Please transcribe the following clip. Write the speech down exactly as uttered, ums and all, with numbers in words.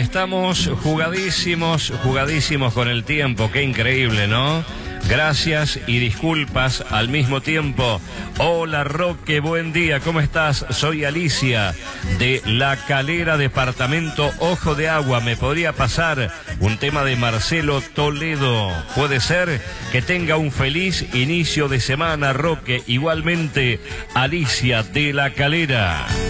estamos jugadísimos, jugadísimos con el tiempo. Qué increíble, ¿no? Gracias y disculpas al mismo tiempo. Hola Roque, buen día, ¿cómo estás? Soy Alicia de La Calera, departamento Ojo de Agua. ¿Me podría pasar un tema de Marcelo Toledo? Puede ser. Que tenga un feliz inicio de semana, Roque. Igualmente, Alicia de La Calera.